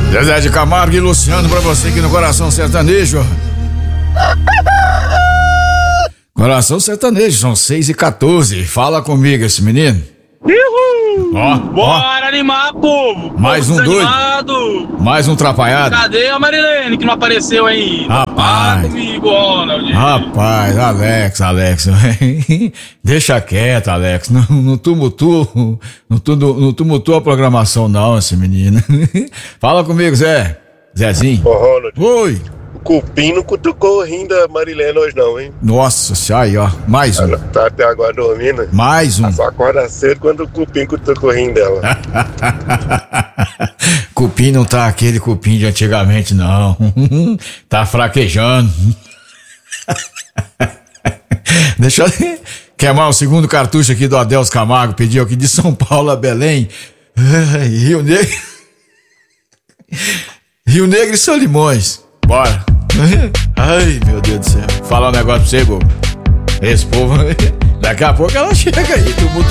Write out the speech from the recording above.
Zezé de Camargo e Luciano pra você aqui no Coração Sertanejo. Coração Sertanejo, são 6h14. Fala comigo esse menino. Ó, bora animar, povo! Mais um doido. Mais um atrapalhado. Cadê a Marilene que não apareceu ainda? Rapaz. Comigo, Ronald. Rapaz, Alex. Deixa quieto, Alex. Não tumultua a programação, não, esse menino. Fala comigo, Zé. Zezinho. Ô, Ronald. Oi. O cupim não cutucou rindo a Marilene hoje não, hein? Nossa senhora, aí, ó. Mais um. Ela tá até agora dormindo. Mais um. Ela só acorda cedo quando o cupim cutucou rindo dela. Cupim não tá aquele cupim de antigamente, não. Tá fraquejando. Deixa eu queimar o segundo cartucho aqui do Adelso Camargo. Pediu aqui de São Paulo a Belém. Rio Negro. Rio Negro e Solimões. Bora. Ai, meu Deus do céu. Falar um negócio pra você, bobo. Esse povo, daqui a pouco ela chega aí.